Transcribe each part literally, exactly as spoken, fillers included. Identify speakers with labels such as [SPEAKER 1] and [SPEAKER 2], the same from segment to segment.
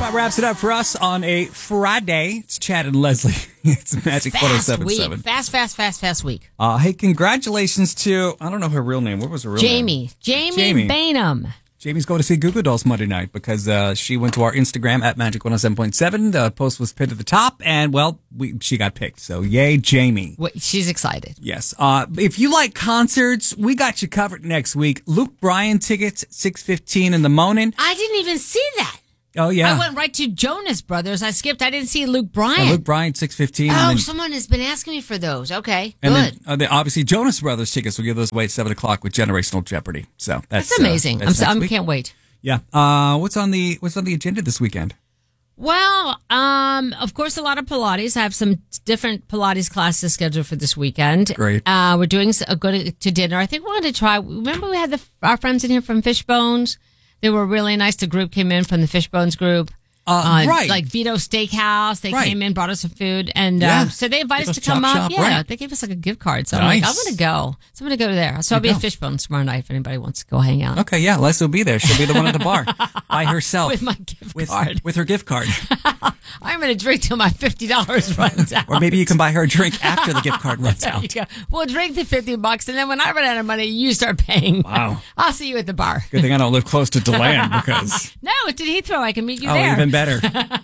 [SPEAKER 1] about wraps it up for us on a Friday. It's Chad and Leslie. It's Magic
[SPEAKER 2] fast
[SPEAKER 1] one oh seven point seven.
[SPEAKER 2] Week. Fast, fast, fast, fast week.
[SPEAKER 1] Uh, hey, congratulations to, I don't know her real name. What was her real
[SPEAKER 2] Jamie.
[SPEAKER 1] name?
[SPEAKER 2] Jamie.
[SPEAKER 1] Jamie.
[SPEAKER 2] Bainham.
[SPEAKER 1] Jamie's going to see Goo Goo Dolls Monday night because uh, she went to our Instagram at Magic one oh seven point seven. The post was pinned at the top, and, well, we, she got picked. So, yay, Jamie.
[SPEAKER 2] Wait, she's excited.
[SPEAKER 1] Yes. Uh, if you like concerts, we got you covered next week. Luke Bryan tickets, six fifteen in the morning.
[SPEAKER 2] I didn't even see that.
[SPEAKER 1] Oh, yeah.
[SPEAKER 2] I went right to Jonas Brothers. I skipped. I didn't see Luke Bryan.
[SPEAKER 1] Yeah, Luke Bryan, six fifteen.
[SPEAKER 2] Oh,
[SPEAKER 1] and then,
[SPEAKER 2] someone has been asking me for those. Okay,
[SPEAKER 1] and
[SPEAKER 2] good.
[SPEAKER 1] then, uh, then obviously, Jonas Brothers tickets will give those away at seven o'clock with Generational Jeopardy. So that's,
[SPEAKER 2] That's amazing.
[SPEAKER 1] Uh, that's
[SPEAKER 2] I'm, so,
[SPEAKER 1] next
[SPEAKER 2] I can't wait.
[SPEAKER 1] Yeah. Uh, what's on the What's on the agenda this weekend?
[SPEAKER 2] Well, um, of course, a lot of Pilates. I have some different Pilates classes scheduled for this weekend.
[SPEAKER 1] Great.
[SPEAKER 2] Uh, we're doing a good to dinner. I think we're going to try. Remember, we had the, our friends in here from Fishbones. They were really nice. The group came in from the Fishbones group.
[SPEAKER 1] Uh,
[SPEAKER 2] uh,
[SPEAKER 1] right.
[SPEAKER 2] Like Vito Steakhouse. They
[SPEAKER 1] right.
[SPEAKER 2] came in, brought us some food. And
[SPEAKER 1] yeah.
[SPEAKER 2] um, so they invited us to
[SPEAKER 1] Chop
[SPEAKER 2] come up.
[SPEAKER 1] Shop,
[SPEAKER 2] Yeah,
[SPEAKER 1] right.
[SPEAKER 2] they gave us like a gift card. So
[SPEAKER 1] nice.
[SPEAKER 2] I'm like, I'm going to go. So I'm going to go there. So I'll be
[SPEAKER 1] go.
[SPEAKER 2] at Fishbones tomorrow night if anybody wants to go hang out.
[SPEAKER 1] Okay, yeah, Leslie will be there. She'll be the one at the bar by herself.
[SPEAKER 2] With my gift
[SPEAKER 1] with,
[SPEAKER 2] card.
[SPEAKER 1] With her gift card.
[SPEAKER 2] I'm going to drink till my fifty dollars runs out.
[SPEAKER 1] Or maybe you can buy her a drink after the gift card runs
[SPEAKER 2] There you
[SPEAKER 1] out.
[SPEAKER 2] go. We'll drink the fifty bucks, and then when I run out of money, you start paying.
[SPEAKER 1] Wow.
[SPEAKER 2] I'll see you at the bar.
[SPEAKER 1] Good thing I don't live close to DeLand because...
[SPEAKER 2] No, it's at Heathrow. I can meet you
[SPEAKER 1] oh,
[SPEAKER 2] there.
[SPEAKER 1] even better.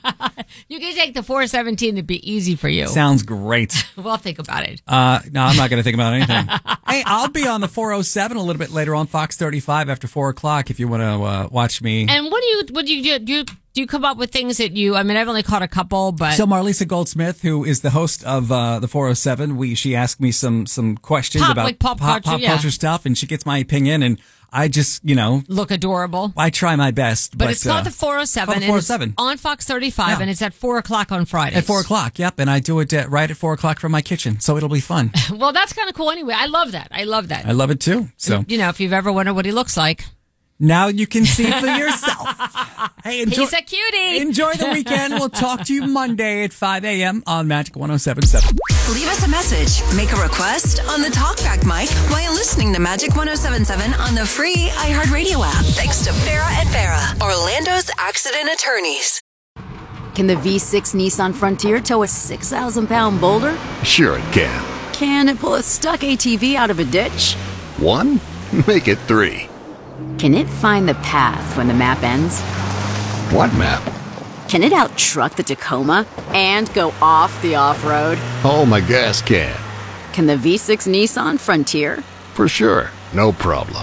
[SPEAKER 2] You can take the four seventeen. It'd be easy for you.
[SPEAKER 1] Sounds great.
[SPEAKER 2] We'll think about it.
[SPEAKER 1] Uh, no, I'm not going to think about anything. Hey, I'll be on the four oh seven a little bit later on Fox thirty-five after four o'clock if you want to uh, watch me.
[SPEAKER 2] And what do you, what do you do? Do you, do you come up with things that you, I mean, I've only caught a couple, but.
[SPEAKER 1] So Marlisa Goldsmith, who is the host of uh, the four oh seven, we she asked me some some questions
[SPEAKER 2] Pop,
[SPEAKER 1] about
[SPEAKER 2] like pop culture,
[SPEAKER 1] pop
[SPEAKER 2] yeah.
[SPEAKER 1] culture stuff, and she gets my opinion, and I just, you know,
[SPEAKER 2] Look adorable.
[SPEAKER 1] I try my best.
[SPEAKER 2] But,
[SPEAKER 1] But,
[SPEAKER 2] it's called
[SPEAKER 1] uh,
[SPEAKER 2] the four oh seven.
[SPEAKER 1] called the four oh seven.
[SPEAKER 2] And it's on Fox thirty-five,
[SPEAKER 1] Yeah.
[SPEAKER 2] and it's at four o'clock on Friday.
[SPEAKER 1] At four o'clock, yep, and I do it uh, right at four o'clock from my kitchen, so it'll be fun.
[SPEAKER 2] Well, that's kind of cool anyway. I love that. I love that.
[SPEAKER 1] I love it too. So
[SPEAKER 2] You know, if you've ever wondered what he looks like.
[SPEAKER 1] now you can see for yourself. Hey, enjoy,
[SPEAKER 2] He's a cutie.
[SPEAKER 1] enjoy the weekend. We'll talk to you Monday at five a.m. on Magic one oh seven point seven.
[SPEAKER 3] Leave us a message. Make a request on the Talkback mic while listening to Magic one oh seven point seven on the free iHeartRadio app. Thanks to Farah and Farah, Orlando's accident attorneys.
[SPEAKER 4] Can the V six Nissan Frontier tow a six thousand pound boulder?
[SPEAKER 5] Sure it can.
[SPEAKER 4] Can it pull a stuck A T V out of a ditch?
[SPEAKER 5] One? Make it three.
[SPEAKER 4] Can it find the path when the map ends?
[SPEAKER 5] What map?
[SPEAKER 4] Can it out-truck the Tacoma and go off the off-road?
[SPEAKER 5] Oh, my gas can.
[SPEAKER 4] Can the V six Nissan Frontier?
[SPEAKER 5] For sure. No problem.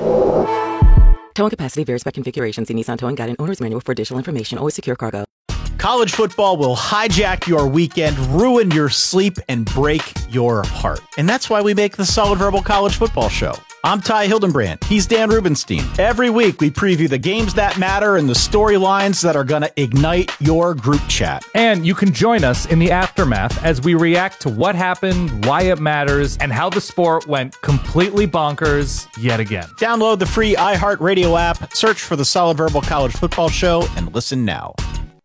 [SPEAKER 6] Towing capacity varies by configuration. See Nissan Towing Guide and Owner's Manual for additional information. Always secure cargo.
[SPEAKER 7] College football will hijack your weekend, ruin your sleep, and break your heart. And that's why we make the Solid Verbal College Football Show. I'm Ty Hildenbrand. He's Dan Rubenstein. Every week, we preview the games that matter and the storylines that are going to ignite your group chat.
[SPEAKER 8] And you can join us in the aftermath as we react to what happened, why it matters, and how the sport went completely bonkers yet again.
[SPEAKER 7] Download the free iHeartRadio app, search for the Solid Verbal College Football Show, and listen now.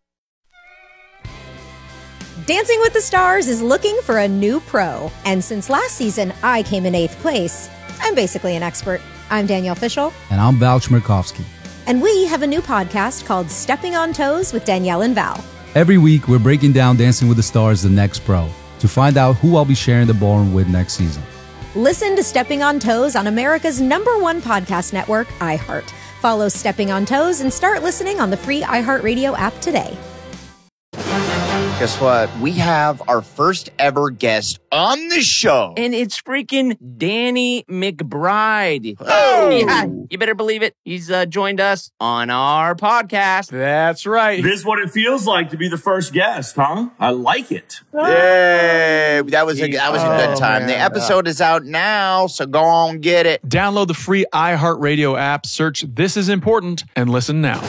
[SPEAKER 9] Dancing with the Stars is looking for a new pro. And since last season, I came in eighth place. I'm basically an expert. I'm Danielle Fishel.
[SPEAKER 10] And I'm Val Chmerkovsky.
[SPEAKER 9] And we have a new podcast called Stepping on Toes with Danielle and Val.
[SPEAKER 10] Every week, we're breaking down Dancing with the Stars, the next pro, to find out who I'll be sharing the ballroom with next season.
[SPEAKER 9] Listen to Stepping on Toes on America's number one podcast network, iHeart. Follow Stepping on Toes and start listening on the free iHeartRadio app today.
[SPEAKER 11] Guess what? We have our first ever guest on the show.
[SPEAKER 12] And it's freaking Danny McBride.
[SPEAKER 11] Oh!
[SPEAKER 12] Yeah, you better believe it. He's uh, joined us on our podcast.
[SPEAKER 13] That's right. This is what it feels like to be the first guest, huh? I like it.
[SPEAKER 11] Yay! That was a, that was a good time.
[SPEAKER 13] Oh,
[SPEAKER 11] the
[SPEAKER 13] man.
[SPEAKER 11] episode is out now, so go on, get it.
[SPEAKER 14] Download the free iHeartRadio app, search This Is Important, and listen now.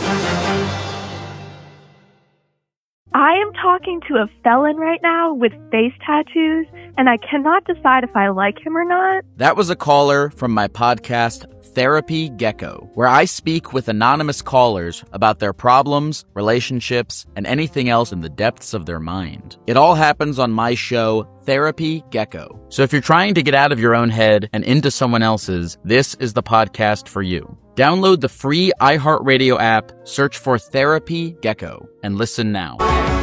[SPEAKER 15] I am talking to a felon right now with face tattoos, and I cannot decide if I like him or not.
[SPEAKER 11] That was a caller from my podcast, Therapy Gecko, where I speak with anonymous callers about their problems, relationships, and anything else in the depths of their mind. It all happens on my show, Therapy Gecko. So if you're trying to get out of your own head and into someone else's, this is the podcast for you. Download the free iHeartRadio app, search for Therapy Gecko, and listen now.